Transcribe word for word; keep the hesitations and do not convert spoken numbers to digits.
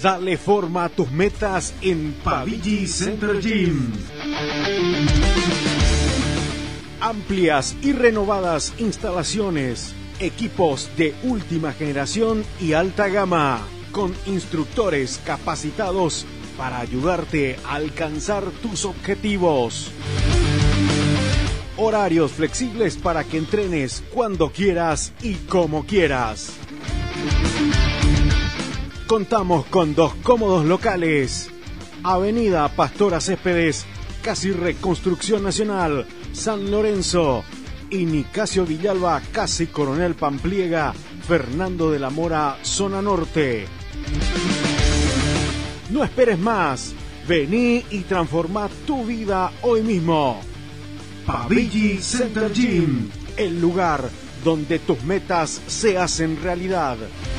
Dale forma a tus metas en Pavigi Center Gym. Amplias y renovadas instalaciones, equipos de última generación y alta gama, con instructores capacitados para ayudarte a alcanzar tus objetivos. Horarios flexibles para que entrenes cuando quieras y como quieras. Contamos con dos cómodos locales. Avenida Pastora Céspedes, casi Reconstrucción Nacional, San Lorenzo. Y Nicasio Villalba, casi Coronel Pampliega, Fernando de la Mora, zona norte. No esperes más. Vení y transforma tu vida hoy mismo. Pavigi Center Gym, el lugar donde tus metas se hacen realidad.